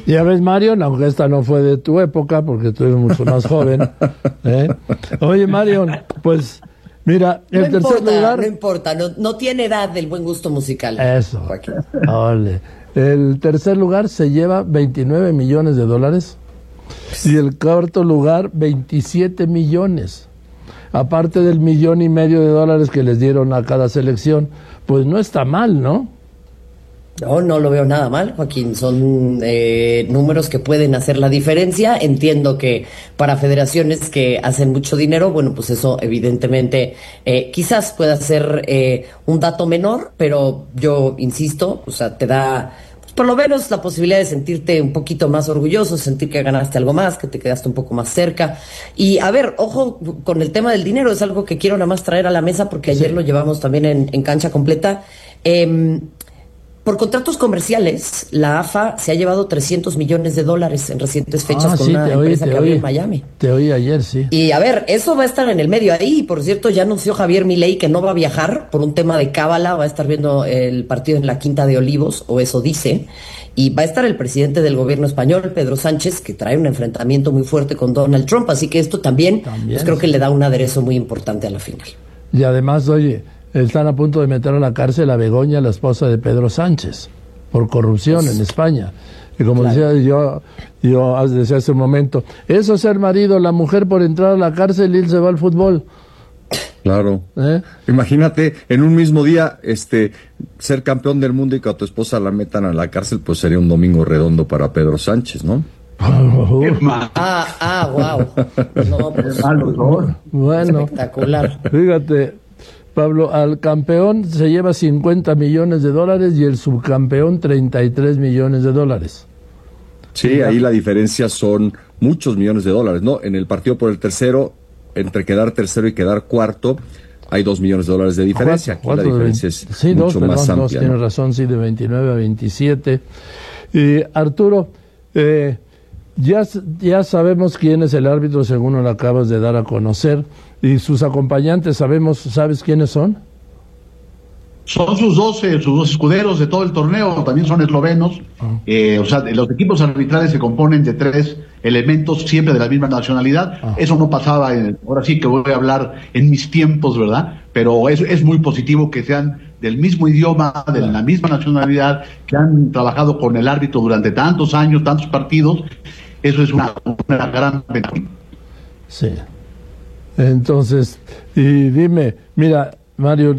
Ya ves, Mario, aunque esta no fue de tu época, porque tú eres mucho más joven. Oye, Mario, pues, mira, el tercer lugar... No importa, no tiene edad del buen gusto musical. Eso, Joaquín. Ole. El tercer lugar se lleva 29 millones de dólares y el cuarto lugar 27 millones. Aparte del 1,5 millones de dólares que les dieron a cada selección, pues no está mal, ¿no? No lo veo nada mal, Joaquín. Son números que pueden hacer la diferencia. Entiendo que para federaciones que hacen mucho dinero, bueno, pues eso evidentemente quizás pueda ser un dato menor, pero yo insisto, o sea, te da pues, por lo menos la posibilidad de sentirte un poquito más orgulloso, sentir que ganaste algo más, que te quedaste un poco más cerca. Y a ver, ojo con el tema del dinero, es algo que quiero nada más traer a la mesa porque ayer lo llevamos también en Cancha Completa. Por contratos comerciales, la AFA se ha llevado 300 millones de dólares en recientes fechas con una empresa que abrió en Miami. Te oí ayer, sí. Y a ver, eso va a estar en el medio ahí. Por cierto, ya anunció Javier Milei que no va a viajar por un tema de cábala. Va a estar viendo el partido en la Quinta de Olivos, o eso dice. Y va a estar el presidente del gobierno español, Pedro Sánchez, que trae un enfrentamiento muy fuerte con Donald Trump. Así que esto también pues creo que le da un aderezo muy importante a la final. Y además, oye... Están a punto de meter a la cárcel a Begoña, la esposa de Pedro Sánchez, por corrupción en España. Y como decía yo decía hace un momento, eso es ser marido, la mujer por entrar a la cárcel y él se va al fútbol. Claro. Imagínate, en un mismo día, ser campeón del mundo y que a tu esposa la metan a la cárcel, pues sería un domingo redondo para Pedro Sánchez, ¿no? Wow. No, pues, bueno, espectacular. Fíjate, Pablo, al campeón se lleva 50 millones de dólares y el subcampeón 33 millones de dólares. Sí, ahí la diferencia son muchos millones de dólares, ¿no? En el partido por el tercero, entre quedar tercero y quedar cuarto, hay 2 millones de dólares de diferencia. Aquí la diferencia es mucho más amplia. Tienes razón, sí, de 29 a 27. Y Arturo, ya sabemos quién es el árbitro, según lo acabas de dar a conocer. Y sus acompañantes, ¿sabes quiénes son? Son sus dos escuderos de todo el torneo, también son eslovenos. O sea, los equipos arbitrales se componen de 3 elementos, siempre de la misma nacionalidad. Eso no pasaba, ahora sí que voy a hablar en mis tiempos, ¿verdad? Pero es muy positivo que sean del mismo idioma, de la misma nacionalidad, que han trabajado con el árbitro durante tantos años, tantos partidos. Eso es una gran ventaja. Sí. Entonces, y dime, mira, Mario,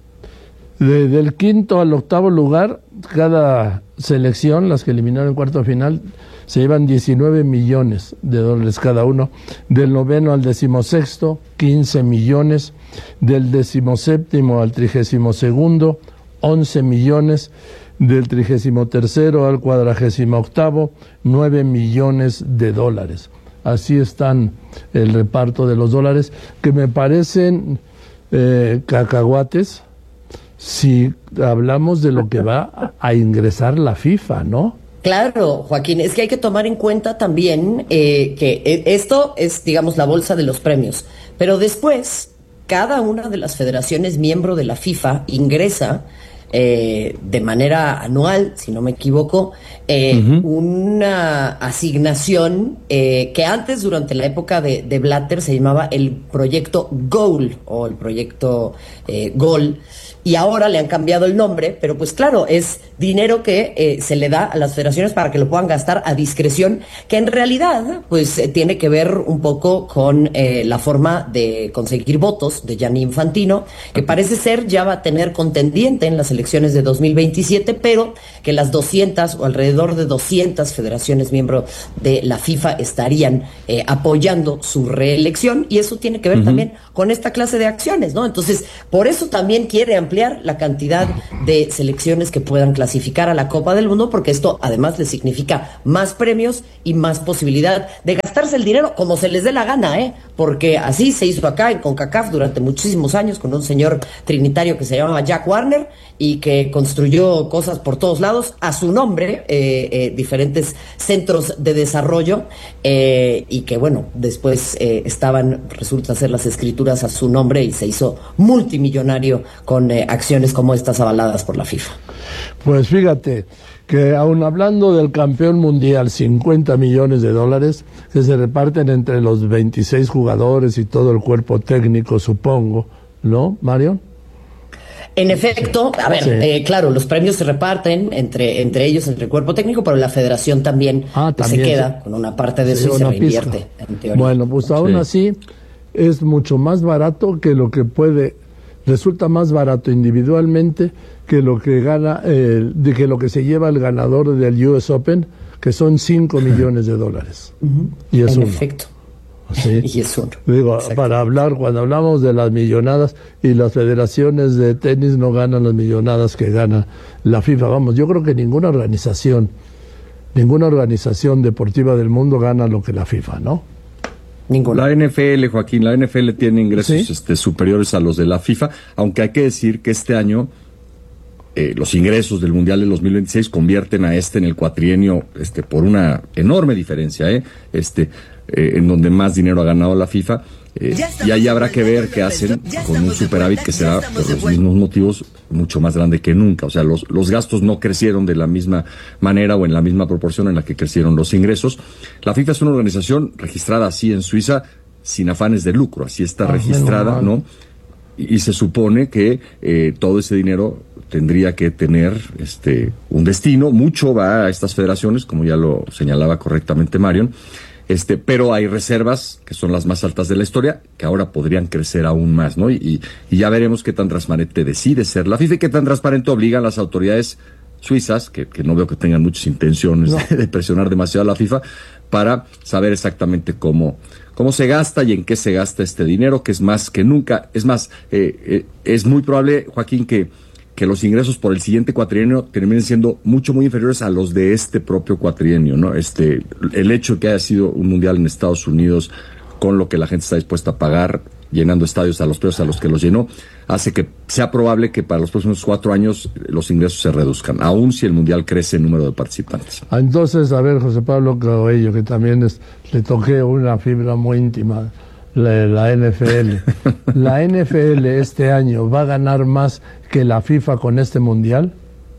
del quinto al octavo lugar, cada selección, las que eliminaron en cuarto final, se llevan 19 millones de dólares cada uno. Del noveno al 16º, 15 millones. Del 17º al 32º, 11 millones. Del 33º al 48º, 9 millones de dólares. Así están el reparto de los dólares, que me parecen cacahuates si hablamos de lo que va a ingresar la FIFA, ¿no? Claro, Joaquín, es que hay que tomar en cuenta también que esto es, digamos, la bolsa de los premios, pero después cada una de las federaciones miembro de la FIFA ingresa de manera anual, si no me equivoco, una asignación que antes, durante la época de Blatter, se llamaba el proyecto Goal o el proyecto Gol, y ahora le han cambiado el nombre, pero pues claro, es dinero que se le da a las federaciones para que lo puedan gastar a discreción, que en realidad pues tiene que ver un poco con la forma de conseguir votos de Gianni Infantino, que parece ser ya va a tener contendiente en las elecciones de 2027, pero que las 200 o alrededor de 200 federaciones miembro de la FIFA estarían apoyando su reelección, y eso tiene que ver también con esta clase de acciones, ¿no? Entonces, por eso también quiere ampliar la cantidad de selecciones que puedan clasificar a la Copa del Mundo, porque esto además le significa más premios y más posibilidad de gastarse el dinero como se les dé la gana, porque así se hizo acá en CONCACAF durante muchísimos años con un señor trinitario que se llamaba Jack Warner y que construyó cosas por todos lados a su nombre, diferentes centros de desarrollo, y que bueno, después resulta ser las escrituras a su nombre, y se hizo multimillonario con acciones como estas avaladas por la FIFA. Pues fíjate, que aun hablando del campeón mundial, 50 millones de dólares, que se reparten entre los 26 jugadores y todo el cuerpo técnico, supongo, ¿no, Mario? En efecto, a ver, sí. Claro, los premios se reparten entre ellos, entre el cuerpo técnico, pero la federación también, se queda con una parte de eso y se reinvierte, en teoría. Bueno, pues aún así es mucho más barato que lo que resulta más barato individualmente que lo que gana, que lo que se lleva el ganador del US Open, que son 5 millones de dólares. Y es en efecto. Sí. Y es uno. Digo, para hablar, cuando hablamos de las millonadas, y las federaciones de tenis no ganan las millonadas que gana la FIFA, vamos, yo creo que ninguna organización deportiva del mundo gana lo que la FIFA, ¿no? Ninguna. La NFL, Joaquín, la NFL tiene ingresos superiores a los de la FIFA, aunque hay que decir que este año los ingresos del Mundial del 2026 convierten a en el cuatrienio por una enorme diferencia, en donde más dinero ha ganado la FIFA, y ahí habrá que ver qué hacen con un superávit que será, por los mismos motivos, mucho más grande que nunca. O sea, los gastos no crecieron de la misma manera o en la misma proporción en la que crecieron los ingresos. La FIFA es una organización registrada así en Suiza, sin afanes de lucro, así está registrada, ¿no? Y se supone que todo ese dinero tendría que tener un destino. Mucho va a estas federaciones, como ya lo señalaba correctamente Marion, pero hay reservas que son las más altas de la historia, que ahora podrían crecer aún más, ¿no? Y ya veremos qué tan transparente decide ser la FIFA y qué tan transparente obligan las autoridades suizas, que no veo que tengan muchas intenciones de presionar demasiado a la FIFA, para saber exactamente cómo se gasta y en qué se gasta este dinero, que es más que nunca. Es más, es muy probable, Joaquín, que los ingresos por el siguiente cuatrienio terminen siendo muy inferiores a los de este propio cuatrienio, ¿no? El hecho de que haya sido un mundial en Estados Unidos, con lo que la gente está dispuesta a pagar, llenando estadios a los precios a los que los llenó, hace que sea probable que para los próximos 4 años los ingresos se reduzcan, aun si el mundial crece en número de participantes. Entonces, a ver, José Pablo Cabello, que también le toqué una fibra muy íntima, la NFL. ¿La NFL este año va a ganar más que la FIFA con este mundial?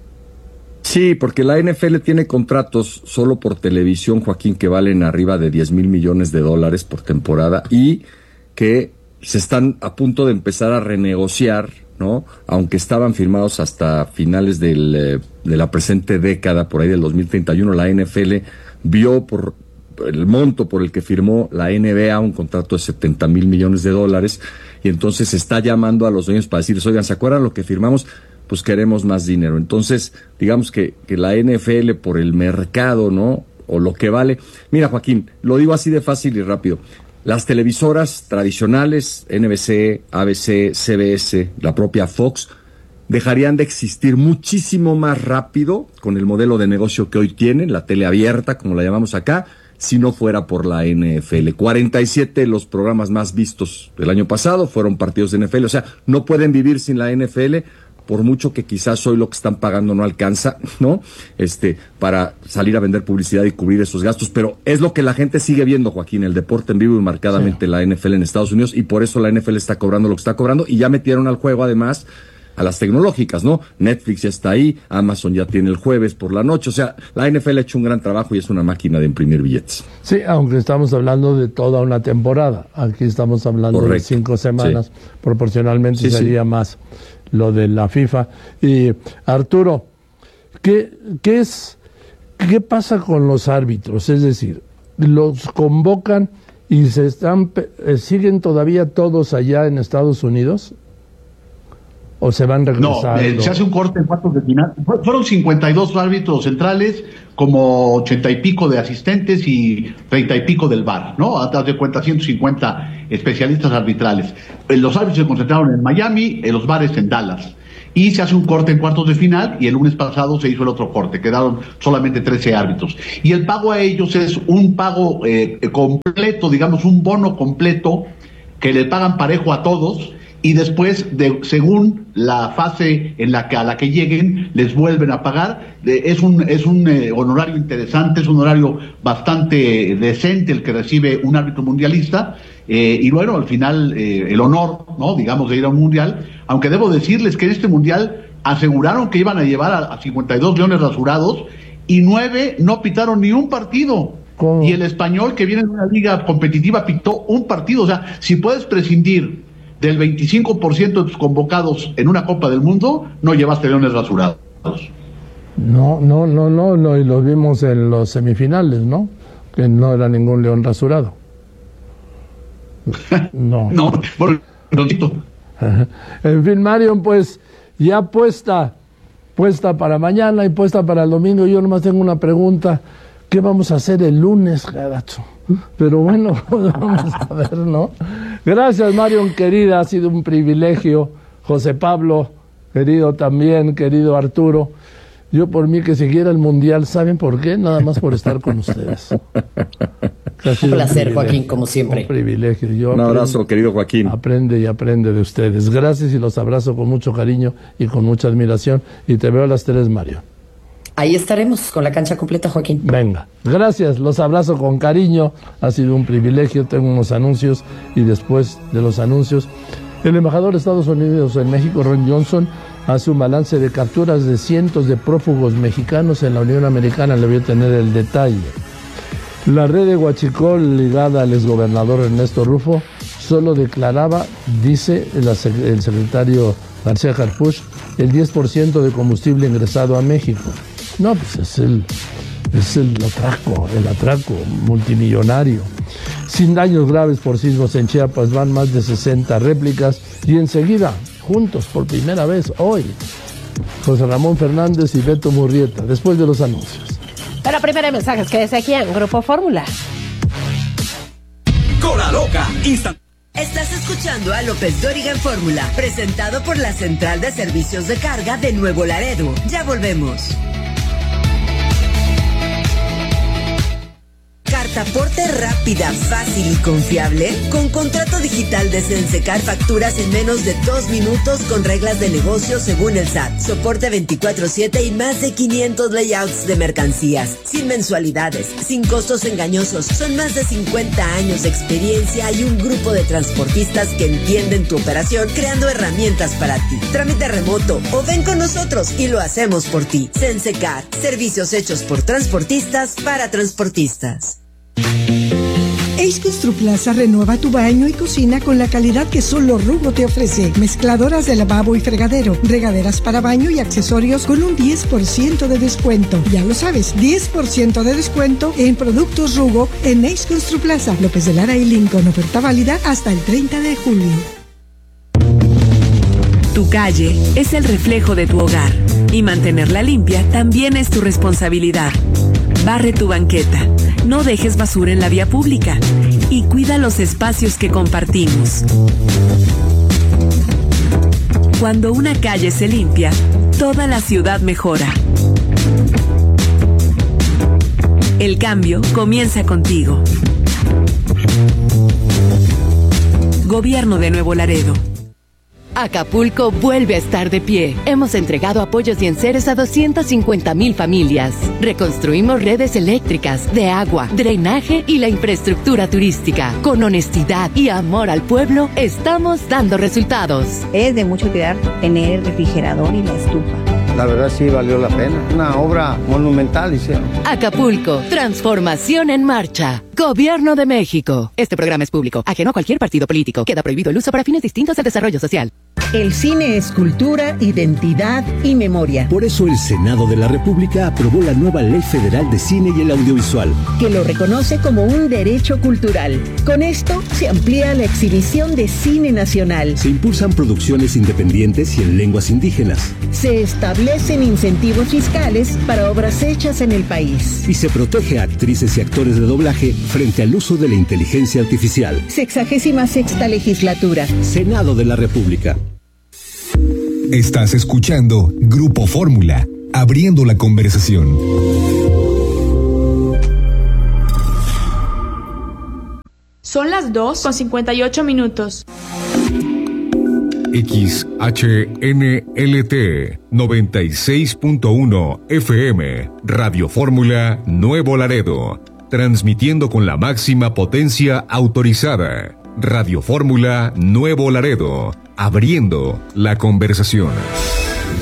Sí, porque la NFL tiene contratos solo por televisión, Joaquín, que valen arriba de 10,000 millones de dólares por temporada y que se están a punto de empezar a renegociar, ¿no? Aunque estaban firmados hasta finales de la presente década, por ahí del 2031, la NFL vio por el monto por el que firmó la NBA un contrato de 70,000 millones de dólares, y entonces se está llamando a los dueños para decirles, oigan, ¿se acuerdan lo que firmamos? Pues queremos más dinero. Entonces, digamos que la NFL por el mercado, ¿no? O lo que vale. Mira, Joaquín, lo digo así de fácil y rápido. Las televisoras tradicionales, NBC, ABC, CBS, la propia Fox, dejarían de existir muchísimo más rápido con el modelo de negocio que hoy tienen, la tele abierta, como la llamamos acá, si no fuera por la NFL. 47 de los programas más vistos del año pasado fueron partidos de NFL. O sea, no pueden vivir sin la NFL, por mucho que quizás hoy lo que están pagando no alcanza, ¿no? Para salir a vender publicidad y cubrir esos gastos. Pero es lo que la gente sigue viendo, Joaquín, el deporte en vivo y marcadamente la NFL en Estados Unidos, y por eso la NFL está cobrando lo que está cobrando, y ya metieron al juego, además, a las tecnológicas, ¿no? Netflix ya está ahí, Amazon ya tiene el jueves por la noche. O sea, la NFL ha hecho un gran trabajo y es una máquina de imprimir billetes. Sí, aunque estamos hablando de toda una temporada. Aquí estamos hablando de 5 semanas. Sí. Proporcionalmente sería más lo de la FIFA. Y Arturo, ¿qué pasa con los árbitros? Es decir, los convocan y siguen todavía todos allá en Estados Unidos. ¿O se van regresando? No, se hace un corte en cuartos de final. Fueron 52 árbitros centrales, como 80 y pico de asistentes y 30 y pico del VAR, ¿no? Haz de cuenta, 150 especialistas arbitrales. Los árbitros se concentraron en Miami, los VARes en Dallas. Y se hace un corte en cuartos de final, y el lunes pasado se hizo el otro corte. Quedaron solamente 13 árbitros. Y el pago a ellos es un pago completo, digamos, un bono completo, que le pagan parejo a todos, y después, según la fase a la que lleguen, les vuelven a pagar. Es un honorario interesante, es un honorario bastante decente el que recibe un árbitro mundialista, y bueno, al final el honor, ¿no?, digamos, de ir a un mundial, aunque debo decirles que en este mundial aseguraron que iban a llevar a 52 leones rasurados y 9 no pitaron ni un partido. ¿Cómo? Y el Español, que viene de una liga competitiva, pitó un partido. O sea, si puedes prescindir del 25% de tus convocados en una Copa del Mundo, no llevaste leones rasurados. No, y los vimos en los semifinales, ¿no? Que no era ningún león rasurado. No. No, bueno, en fin, Marion, pues ya puesta para mañana y puesta para el domingo. Yo nomás tengo una pregunta: ¿qué vamos a hacer el lunes, Gabacho? Pero bueno, vamos a ver, ¿no? Gracias, Marion, querida, ha sido un privilegio. José Pablo, querido también, querido Arturo. Yo por mí que siguiera el Mundial, ¿saben por qué? Nada más por estar con ustedes. Un placer, Joaquín, como siempre. Un privilegio. Un abrazo, querido Joaquín. Aprende y aprende de ustedes. Gracias y los abrazo con mucho cariño y con mucha admiración. Y te veo a las 3, Mario. Ahí estaremos con la cancha completa, Joaquín. Venga, gracias, los abrazo con cariño. Ha sido un privilegio. Tengo unos anuncios y después de los anuncios, el embajador de Estados Unidos en México, Ron Johnson, hace un balance de capturas de cientos de prófugos mexicanos en la Unión Americana. Le voy a tener el detalle. La red de Huachicol, ligada al exgobernador Ernesto Rufo, solo declaraba, dice el secretario García Harfuch, el 10% de combustible ingresado a México. No, pues es el atraco multimillonario. Sin daños graves por sismos en Chiapas, van más de 60 réplicas y enseguida, juntos por primera vez hoy, José Ramón Fernández y Beto Murrieta, después de los anuncios. Pero primero mensajes que desde aquí en Grupo Fórmula. Cola Loca, Estás escuchando a López Dóriga en Fórmula, presentado por la Central de Servicios de Carga de Nuevo Laredo. Ya volvemos. Cartaporte rápida, fácil y confiable. Con contrato digital de Sensecar, facturas en menos de 2 minutos con reglas de negocio según el SAT. Soporte 24/7 y más de 500 layouts de mercancías. Sin mensualidades, sin costos engañosos. Son más de 50 años de experiencia y un grupo de transportistas que entienden tu operación, creando herramientas para ti. Trámite remoto o ven con nosotros y lo hacemos por ti. Sensecar, servicios hechos por transportistas para transportistas. Ace Construplaza renueva tu baño y cocina con la calidad que solo Rugo te ofrece. Mezcladoras de lavabo y fregadero, regaderas para baño y accesorios con un 10% de descuento. Ya lo sabes, 10% de descuento en productos Rugo en Ace Construplaza, López de Lara y Lincoln. Oferta válida hasta el 30 de julio. Tu calle es el reflejo de tu hogar y mantenerla limpia también es tu responsabilidad. Barre tu banqueta, no dejes basura en la vía pública y cuida los espacios que compartimos. Cuando una calle se limpia, toda la ciudad mejora. El cambio comienza contigo. Gobierno de Nuevo Laredo. Acapulco vuelve a estar de pie. Hemos entregado apoyos y enseres a 250,000 familias. Reconstruimos redes eléctricas, de agua, drenaje y la infraestructura turística. Con honestidad y amor al pueblo, estamos dando resultados. Es de mucho cuidar tener el refrigerador y la estufa. La verdad sí valió la pena. Una obra monumental hicieron. Acapulco, transformación en marcha. Gobierno de México. Este programa es público, ajeno a cualquier partido político. Queda prohibido el uso para fines distintos del desarrollo social. El cine es cultura, identidad y memoria. Por eso el Senado de la República aprobó la nueva Ley Federal de Cine y el Audiovisual, que lo reconoce como un derecho cultural. Con esto se amplía la exhibición de cine nacional. Se impulsan producciones independientes y en lenguas indígenas. Se establecen incentivos fiscales para obras hechas en el país. Y se protege a actrices y actores de doblaje frente al uso de la inteligencia artificial. 66ª legislatura. Senado de la República. Estás escuchando Grupo Fórmula, abriendo la conversación. Son las 2:58. XHNLT 96.1 FM, Radio Fórmula Nuevo Laredo, transmitiendo con la máxima potencia autorizada. Radio Fórmula Nuevo Laredo, abriendo la conversación.